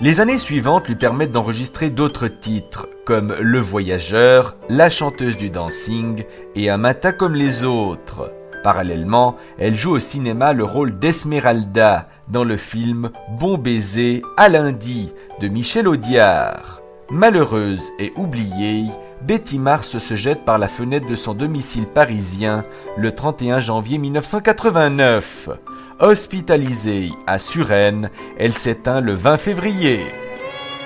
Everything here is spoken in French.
Les années suivantes lui permettent d'enregistrer d'autres titres, comme Le Voyageur, La chanteuse du dancing et Un matin comme les autres. Parallèlement, elle joue au cinéma le rôle d'Esmeralda dans le film Bon baiser à lundi de Michel Audiard. Malheureuse et oubliée, Betty Mars se jette par la fenêtre de son domicile parisien le 31 janvier 1989. Hospitalisée à Suresnes, elle s'éteint le 20 février.